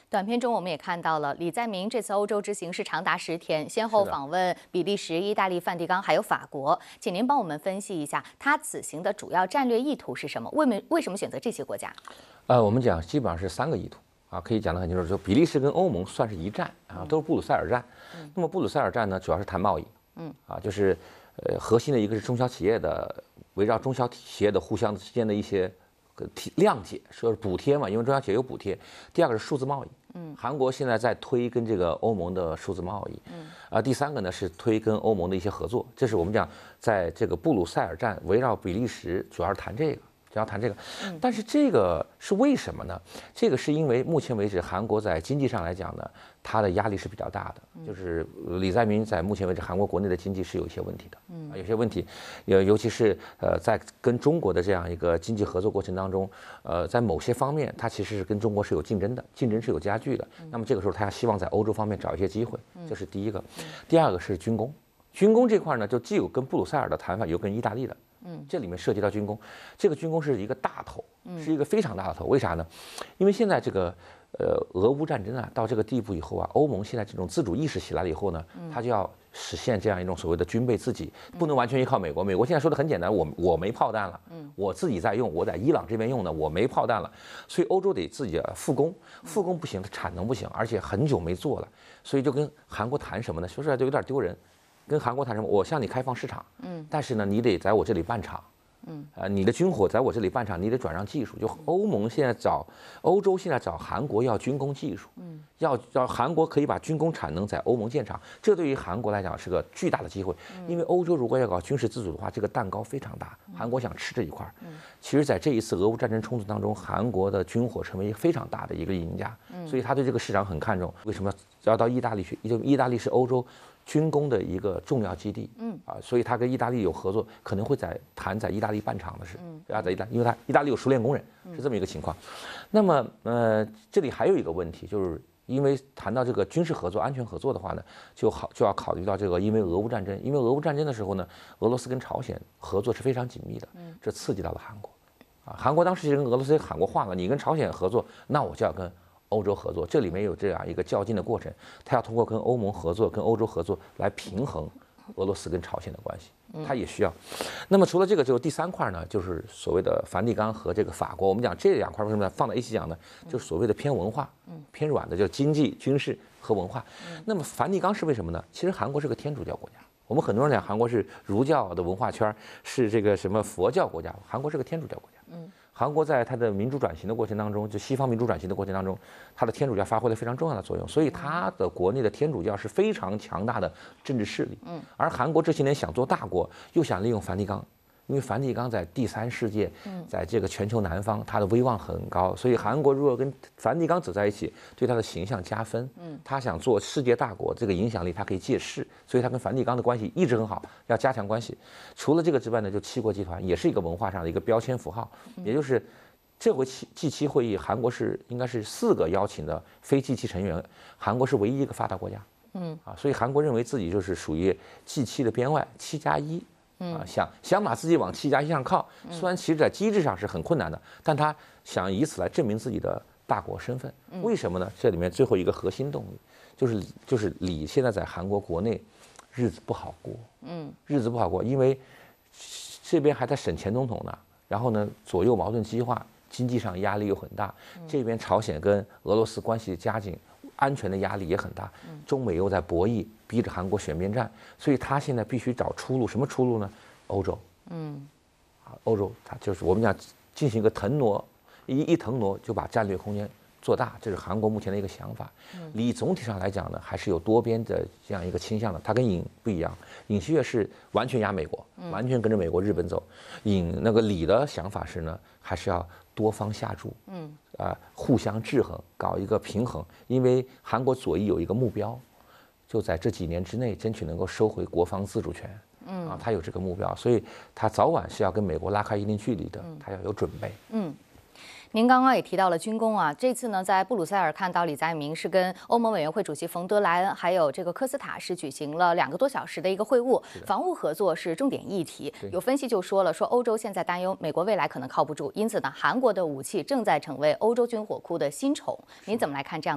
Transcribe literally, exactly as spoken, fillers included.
短片中我们也看到了，李在明这次欧洲之行是长达十天，先后访问比利时、意大利、梵蒂冈还有法国。请您帮我们分析一下，他此行的主要战略意图是什么？为什为什么选择这些国家？ 呃，我们讲基本上是三个意图啊，可以讲得很清楚，就比利时跟欧盟算是一战啊，都是布鲁塞尔战。嗯、那么布鲁塞尔战呢，主要是谈贸易，嗯啊，就是呃核心的一个是中小企业的，围绕中小企业的互相之间的一些。谅解，说是补贴嘛，因为中小企业有补贴。第二个是数字贸易，嗯，韩国现在在推跟这个欧盟的数字贸易，嗯，啊，第三个呢是推跟欧盟的一些合作。这是我们讲在这个布鲁塞尔站围绕比利时，主要是谈这个，主要谈这个。但是这个是为什么呢？这个是因为目前为止韩国在经济上来讲呢，它的压力是比较大的，就是李在明在目前为止韩国国内的经济是有一些问题的，嗯，有些问题，尤尤其是呃在跟中国的这样一个经济合作过程当中，呃，在某些方面它其实是跟中国是有竞争的，竞争是有加剧的。那么这个时候他希望在欧洲方面找一些机会，这是第一个。第二个是军工，军工这块呢，就既有跟布鲁塞尔的谈法，有跟意大利的。嗯，这里面涉及到军工，这个军工是一个大头，是一个非常大的头。为啥呢？因为现在这个呃俄乌战争啊到这个地步以后啊，欧盟现在这种自主意识起来了以后呢，它就要实现这样一种所谓的军备自给，不能完全依靠美国。美国现在说的很简单，我我没炮弹了，我自己在用，我在伊朗这边用呢，我没炮弹了，所以欧洲得自己复工，复工不行，它产能不行，而且很久没做了，所以就跟韩国谈什么呢？说出来就有点丢人。跟韩国谈什么？我向你开放市场，嗯，但是呢，你得在我这里办厂，嗯，呃，你的军火在我这里办厂，你得转让技术。就欧盟现在找欧洲现在找韩国要军工技术，嗯，要要韩国可以把军工产能在欧盟建厂，这对于韩国来讲是个巨大的机会，因为欧洲如果要搞军事自主的话，这个蛋糕非常大，韩国想吃这一块。其实，在这一次俄乌战争冲突当中，韩国的军火成为一个非常大的一个赢家，所以他对这个市场很看重。为什么要到意大利去？因为意大利是欧洲军工的一个重要基地，嗯啊，所以他跟意大利有合作，可能会在谈在意大利办厂的事，要在意大，因为他意大利有熟练工人，是这么一个情况。那么呃，这里还有一个问题，就是因为谈到这个军事合作、安全合作的话呢，就好就要考虑到这个，因为俄乌战争，因为俄乌战争的时候呢，俄罗斯跟朝鲜合作是非常紧密的，这刺激到了韩国，啊，韩国当时就跟俄罗斯喊过话了，你跟朝鲜合作，那我就要跟欧洲合作，这里面有这样一个较劲的过程，他要通过跟欧盟合作、跟欧洲合作来平衡俄罗斯跟朝鲜的关系，他也需要。那么除了这个之后，第三块呢，就是所谓的梵蒂冈和这个法国。我们讲这两块为什么放在一起讲呢？就是所谓的偏文化、偏软的，就是经济、军事和文化。那么梵蒂冈是为什么呢？其实韩国是个天主教国家。我们很多人讲韩国是儒教的文化圈，是这个什么佛教国家，韩国是个天主教国家。嗯。韩国在它的民主转型的过程当中，就西方民主转型的过程当中，它的天主教发挥了非常重要的作用，所以它的国内的天主教是非常强大的政治势力。嗯，而韩国这些年想做大国，又想利用梵蒂冈，因为梵蒂冈在第三世界，在这个全球南方，它的威望很高，所以韩国如果跟梵蒂冈走在一起，对它的形象加分。嗯，他想做世界大国，这个影响力它可以借势，所以他跟梵蒂冈的关系一直很好，要加强关系。除了这个之外呢，就七国集团也是一个文化上的一个标签符号，也就是这回 G 七会议，韩国是应该是四个邀请的非 G 七成员，韩国是唯一一个发达国家。嗯，啊，所以韩国认为自己就是属于 G 七的边外，七加一。啊，想想把自己往七加一上靠，虽然其实在机制上是很困难的，但他想以此来证明自己的大国身份。为什么呢？这里面最后一个核心动力就是就是李现在在韩国国内日子不好过，嗯，日子不好过，因为这边还在审前总统呢，然后呢左右矛盾激化，经济上压力又很大，这边朝鲜跟俄罗斯关系加紧。安全的压力也很大，中美又在博弈，逼着韩国选边站，所以他现在必须找出路。什么出路呢？欧洲，嗯，啊，欧洲，他就是我们讲进行一个腾挪，一一腾挪就把战略空间做大，这是韩国目前的一个想法。李总体上来讲呢，还是有多边的这样一个倾向的。他跟尹不一样，尹锡悦是完全压美国，完全跟着美国、日本走。尹那个李的想法是呢，还是要多方下注，嗯，啊、呃，互相制衡，搞一个平衡。因为韩国左翼有一个目标，就在这几年之内争取能够收回国防自主权，嗯，啊，他有这个目标，所以他早晚是要跟美国拉开一定距离的，他要有准备，嗯。 您刚刚也提到了军工啊，这次呢，在布鲁塞尔看到李在明是跟欧盟委员会主席冯德莱恩还有这个科斯塔是举行了两个多小时的一个会晤，防务合作是重点议题。有分析就说了，说欧洲现在担忧美国未来可能靠不住，因此呢，韩国的武器正在成为欧洲军火库的新宠。您怎么来看这样？